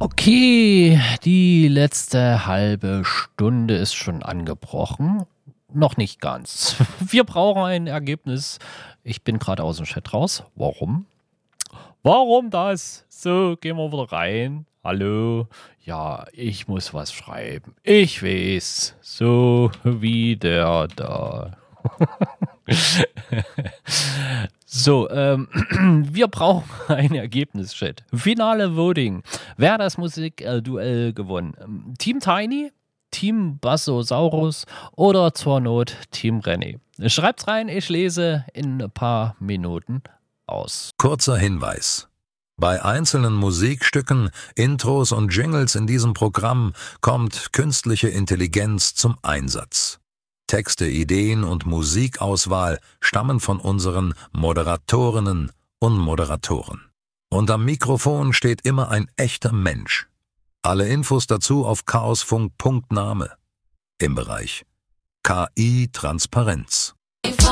Okay, die letzte halbe Stunde ist schon angebrochen. Noch nicht ganz. Wir brauchen ein Ergebnis. Ich bin gerade aus dem Chat raus. Warum? Warum das? So, gehen wir wieder rein. Hallo. Ja, ich muss was schreiben. Ich weiß. So wie der da. So, wir brauchen ein Ergebnis, Chat. Finale Voting. Wer hat das Musikduell gewonnen? Team Tiny, Team Bassosaurus oder zur Not Team René? Schreibt's rein, ich lese in ein paar Minuten aus. Kurzer Hinweis. Bei einzelnen Musikstücken, Intros und Jingles in diesem Programm kommt künstliche Intelligenz zum Einsatz. Texte, Ideen und Musikauswahl stammen von unseren Moderatorinnen und Moderatoren. Und am Mikrofon steht immer ein echter Mensch. Alle Infos dazu auf chaosfunk.name im Bereich KI Transparenz.